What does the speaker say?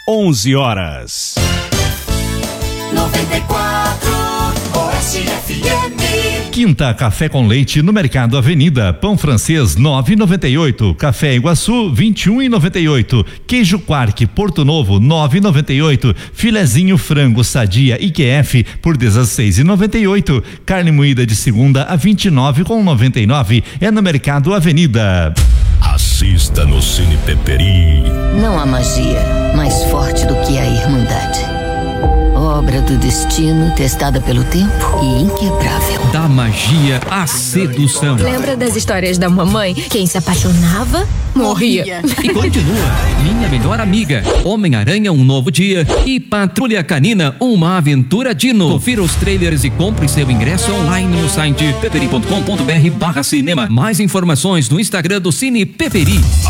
11h. 94 Oeste FM. Quinta Café com Leite no Mercado Avenida. Pão francês 9,98. Café Iguaçu 21,98. Queijo Quark Porto Novo 9,98. Filezinho frango Sadia IQF por 16,98. Carne moída de segunda a 29,99. É no Mercado Avenida. Assista no Cine Peperi. Não há magia mais forte do que a irmandade. Obra do destino, testada pelo tempo e inquebrável. Da magia à sedução. Lembra das histórias da mamãe? Quem se apaixonava, morria. E continua. Minha Melhor Amiga, Homem-Aranha, Um Novo Dia e Patrulha Canina, Uma Aventura Dino. Confira os trailers e compre seu ingresso online no site peperi.com.br/cinema. Mais informações no Instagram do Cine Peperi.